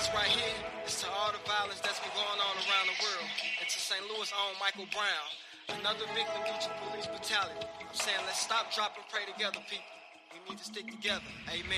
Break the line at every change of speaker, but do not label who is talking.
This right here is to all the violence that's been going on around the world, and to St. Louis' own Michael Brown, another victim due to police brutality. I'm saying let's stop, drop, and pray together, people. We need to stick together. Amen.